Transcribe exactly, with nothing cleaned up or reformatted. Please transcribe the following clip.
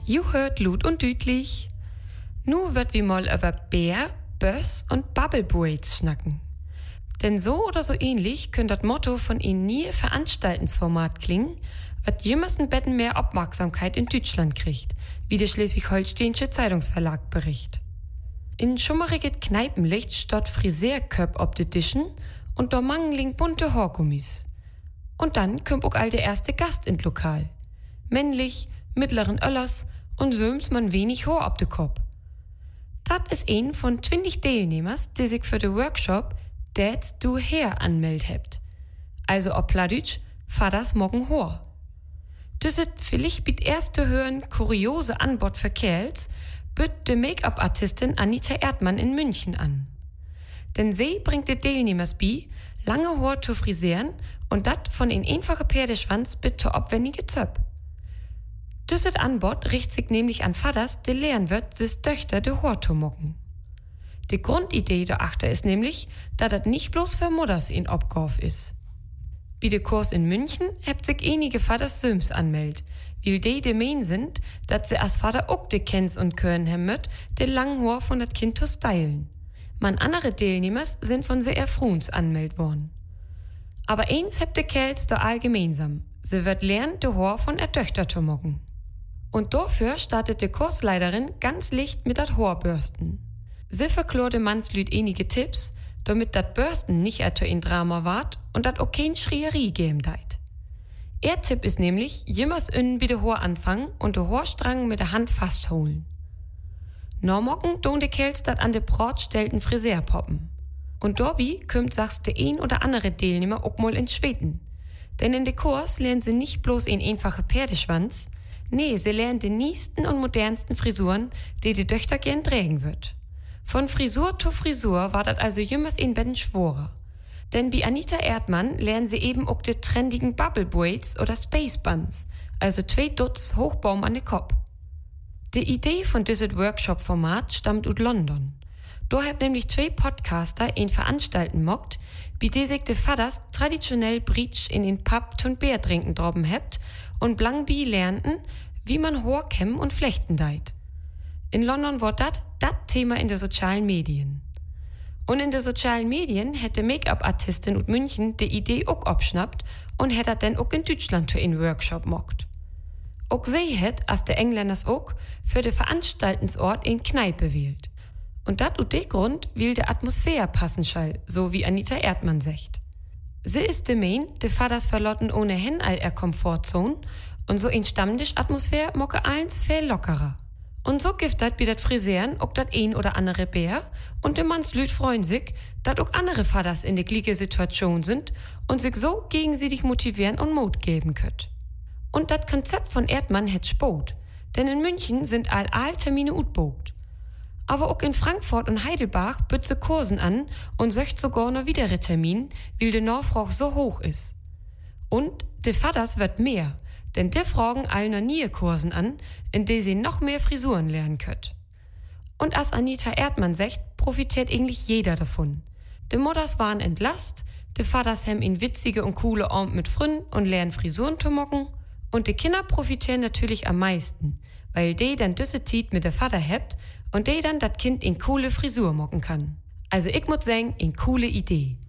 You hört Lut und Dütlich. Nu wird wie mal über Bär, Böss und Bubblebraids schnacken. Denn so oder so ähnlich könnte das Motto von ihnen nie Veranstaltungsformat klingen, was jemals ein Betten mehr Aufmerksamkeit in Deutschland kriegt, wie der Schleswig-Holsteinische Zeitungsverlag bericht. In schummeriget Kneipenlicht statt Friseurköp ob de Dischen und do mangling bunte Haargummis. Und dann kommt auch all der erste Gast in Lokal. Männlich, mittleren Öllers und söms man wenig Haar ob de Kopf. Dat is ein von zwanzig Teilnehmers, die sich für den Workshop Dads Do Hair anmeldet hebt. Also ob Pladütsch, Vaders mogen Haar. Das ist vielleicht mit erste hören kuriose Anbot für Kerls, büt de Make-up-Artistin Anita Erdmann in München an. Denn sie bringt de Teilnehmers bei, lange Haar zu frisieren und dat von ein einfache Pferdeschwanz bis zur aufwendige Zöp. Düsset Anbot richtet sich nämlich an Vaders, die lehren wird, des Töchter de Haar zu mocken. Die Grundidee dahinter ist nämlich, dass das nicht bloß für Mutters in Obgorf ist. Bei de Kurs in München hebt sich einige Vaders Söms anmeldet, weil die de meinen sind, dass sie als Vater auch de Kens und Körn haben möt, de langen Haar von dat Kind zu stylen. Man andere Teilnehmers sind von sehr Fruns anmeldet worden. Aber eins hebt de Kerls da all gemeinsam. Sie wird lernen, de Haar von der Töchter zu mocken. Und dafür startet die Kursleiterin ganz licht mit dat Haarbürsten. Sie verklorde Manslüd einige Tipps, damit dat Bürsten nicht etwa ein Drama ward und dat auch kein Schrieerie geben deit. Ihr Tipp ist nämlich, jemals innen bei de Haar anfangen und de Haarstrang mit der Hand fastholen. Normocken tun de Kerls dat an de Brot stellten Friseur poppen. Und dabei kümmt sagst de ein oder andere Teilnehmer auch mal ins Schweden. Denn in de Kurs lernen sie nicht bloß ein einfacher Pferdeschwanz, nee, sie lernen die niesten und modernsten Frisuren, die die Töchter gern trägen wird. Von Frisur zu Frisur war das also jemals ein Betten schworer. Denn bei Anita Erdmann lernen sie eben auch die trendigen Bubble Braids oder Space Buns, also zwei Dutz Hochbaum an den Kopf. Die Idee von diesem Workshop-Format stammt aus London. Da hat nämlich zwei Podcaster ein veranstalten mockt, bei der sich de Vaders traditionell Britsch in den Pub zum Bier trinken droben hebt und Blangbi lernten, wie man Haar kämmen und flechten deit. In London war dat dat Thema in de sozialen Medien. Und in de sozialen Medien hätte Make-up-Artistin aus München die Idee auch abschnappt und hätte dat dann auch in Deutschland für einen Workshop mockt. Auch sie hätt, als de Engländers auch, für de Veranstaltensort in Kneipe wählt. Und dat ut de Grund, weil de Atmosphäre passen schall, so wie Anita Erdmann sagt. Sie ist de Main, de Vaders verlotten ohnehin all er Komfortzone und so in Stammtisch-Atmosphäre mocke eins viel lockerer. Und so gibt dat bei dat Frisieren auch dat ein oder andere Bär und de Mannslüd freuen sich, dat auch andere Vaders in de gleiche Situation sind und sich so gegenseitig motivieren und Mut geben könnt. Und dat Konzept von Erdmann het Sport, denn in München sind all all Termine utbogt. Aber auch in Frankfurt und Heidelberg bütze Kursen an und söcht sogar noch widere Termin, weil de Nachfrage so hoch ist. Und de Vaders wird mehr, denn de fragen all noch nie Kursen an, in de sie noch mehr Frisuren lernen könnt. Und als Anita Erdmann sagt, profitiert eigentlich jeder davon. De Mutters waren entlast, de Vaders haben in witzige und coole Abend mit Fründen und lernen Frisuren zu mocken, und de Kinder profitieren natürlich am meisten, weil de dann düsse Tiet mit der Vater hebt und de dann dat Kind in coole Frisur mocken kann. Also ich muss sagen, in coole Idee.